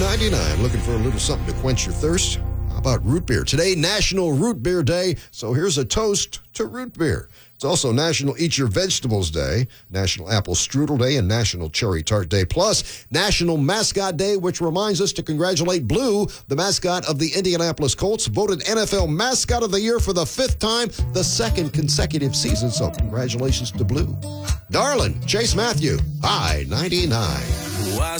$2.99. Looking for a little something to quench your thirst? How about root beer? Today, National Root Beer Day, so here's a toast to root beer. It's also National Eat Your Vegetables Day, National Apple Strudel Day, and National Cherry Tart Day, plus National Mascot Day, which reminds us to congratulate Blue, the mascot of the Indianapolis Colts, voted NFL Mascot of the Year for the 5th time, the 2nd consecutive season, so congratulations to Blue. Darlin, Chase Matthew, I-99.